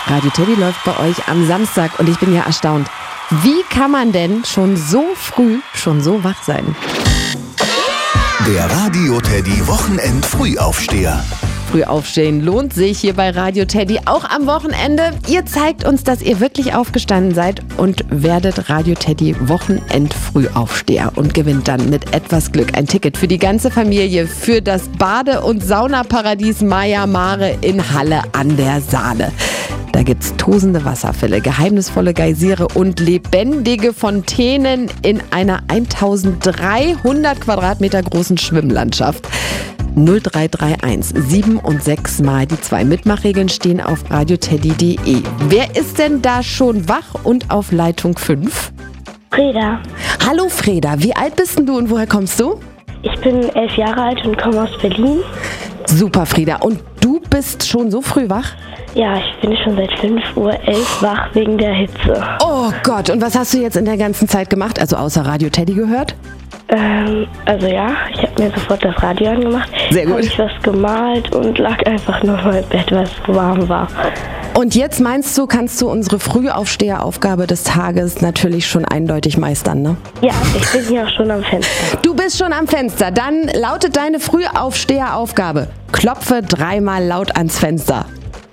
Radio Teddy läuft bei euch am Samstag und ich bin ja erstaunt. Wie kann man denn schon so früh schon so wach sein? Der Radio Teddy Wochenend-Frühaufsteher. Früh aufstehen lohnt sich hier bei Radio Teddy, auch am Wochenende. Ihr zeigt uns, dass ihr wirklich aufgestanden seid und werdet Radio Teddy Wochenend-Frühaufsteher und gewinnt dann mit etwas Glück ein Ticket für die ganze Familie für das Bade- und Saunaparadies Maya Mare in Halle an der Saale. Da gibt's tosende Wasserfälle, geheimnisvolle Geysire und lebendige Fontänen in einer 1300 Quadratmeter großen Schwimmlandschaft. 0331 7 und 6 mal die 2 Mitmachregeln stehen auf radioteddy.de. Wer ist denn da schon wach und auf Leitung 5? Freda. Hallo Freda, wie alt bist denn du und woher kommst du? Ich bin 11 Jahre alt und komme aus Berlin. Super Freda, und du bist schon so früh wach? Ja, ich bin schon seit 5:11 Uhr wach wegen der Hitze. Oh Gott, und was hast du jetzt in der ganzen Zeit gemacht, also außer Radio Teddy gehört? Also ja, ich habe mir sofort das Radio angemacht. Sehr gut. Habe ich was gemalt und lag einfach noch mal im Bett, weil es so warm war. Und jetzt meinst du, kannst du unsere Frühaufsteheraufgabe des Tages natürlich schon eindeutig meistern, ne? Ja, ich bin hier auch schon am Fenster. Du bist schon am Fenster. Dann lautet deine Frühaufsteheraufgabe: Klopfe 3-mal laut ans Fenster.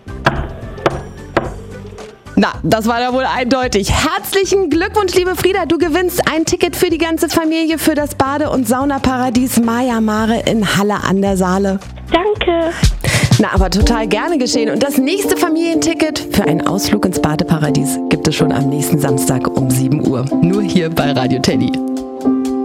Na, das war ja wohl eindeutig. Herzlichen Glückwunsch, liebe Frieda. Du gewinnst ein Ticket für die ganze Familie für das Bade- und Saunaparadies Maya Mare in Halle an der Saale. Danke. Na, aber total gerne geschehen. Und das nächste Familienticket für einen Ausflug ins Badeparadies gibt es schon am nächsten Samstag um 7 Uhr. Nur hier bei Radio Teddy.